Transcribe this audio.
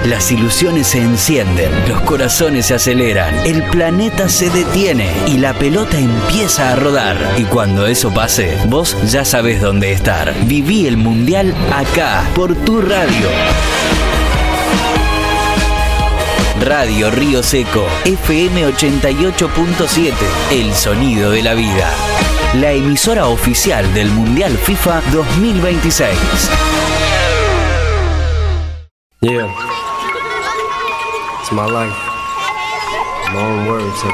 Las ilusiones se encienden, los corazones se aceleran, el planeta se detiene y la pelota empieza a rodar. Y cuando eso pase, vos ya sabés dónde estar. Viví el Mundial acá, por tu radio. Radio Río Seco, FM 88.7, el sonido de la vida. La emisora oficial del Mundial FIFA 2026. Yeah. It's my life. My own words,